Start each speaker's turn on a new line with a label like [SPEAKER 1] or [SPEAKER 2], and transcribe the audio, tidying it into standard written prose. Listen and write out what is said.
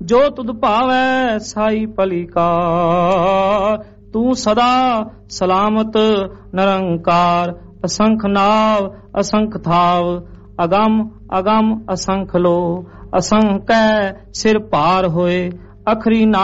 [SPEAKER 1] ਜੋ ਤੁਧ ਭਾਵੈ ਸਾਈ ਭਲੀ ਕਾਰ। ਤੂੰ ਸਦਾ ਸਲਾਮਤ ਨਿਰੰਕਾਰ। ਅਸੰਖ ਨਾਵ ਅਸੰਖ ਥਾਵ, ਅਗਮ ਅਗਮ ਅਸੰਖ ਲੋ। ਅਸੰਕੈ ਸਿਰ ਭਾਰ ਹੋਏ, ਅਖਰੀ ਨਾ